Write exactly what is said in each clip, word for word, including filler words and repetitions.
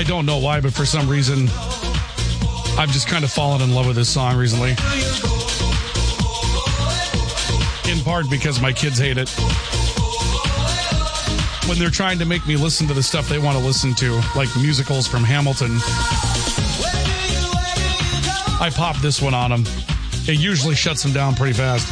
I don't know why, but for some reason, I've just kind of fallen in love with this song recently. In part because my kids hate it. When they're trying to make me listen to the stuff they want to listen to, like musicals from Hamilton, I pop this one on them. It usually shuts them down pretty fast.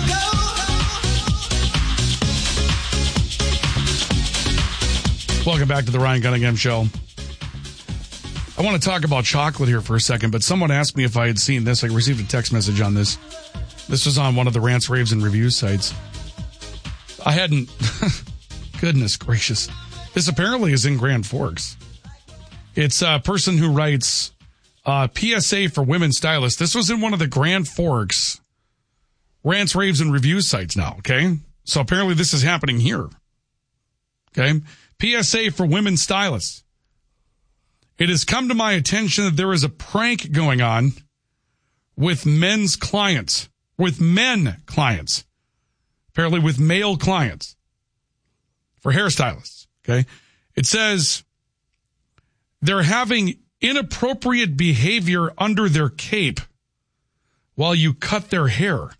Welcome back to the Ryan Cunningham Show. I want to talk about chocolate here for a second, but someone asked me if I had seen this. I received a text message on this. This was on one of the Rants, Raves, and Reviews sites. I hadn't... Goodness gracious. This apparently is in Grand Forks. It's a person who writes uh, P S A for women stylists. This was in one of the Grand Forks Rants, Raves, and Reviews sites now, okay? So apparently this is happening here. Okay? P S A for women stylists. It has come to my attention that there is a prank going on with men's clients. With men clients. Apparently with male clients. For hairstylists, okay? It says they're having inappropriate behavior under their cape while you cut their hair.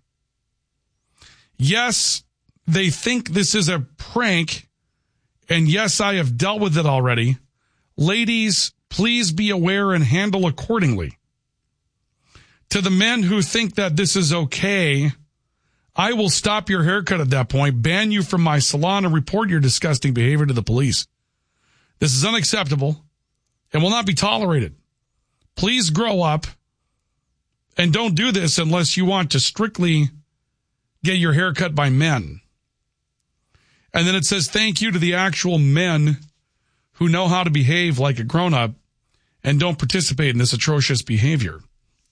Yes, they think this is a prank, and yes, I have dealt with it already. Ladies, please be aware and handle accordingly. To the men who think that this is okay, I will stop your haircut at that point, ban you from my salon, and report your disgusting behavior to the police. This is unacceptable and will not be tolerated. Please grow up and don't do this unless you want to strictly get your hair cut by men. And then it says, thank you to the actual men who know how to behave like a grown-up and don't participate in this atrocious behavior.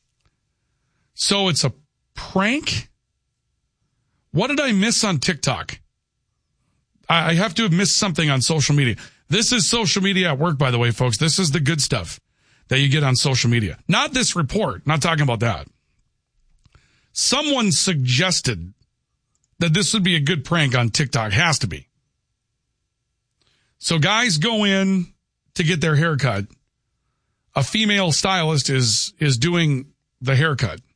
So it's a prank? What did I miss on TikTok? I have to have missed something on social media. This is social media at work, by the way, folks. This is the good stuff that you get on social media. Not this report. Not talking about that. Someone suggested that this would be a good prank on TikTok. Has to be. So guys go in to get their haircut. A female stylist is, is doing the haircut.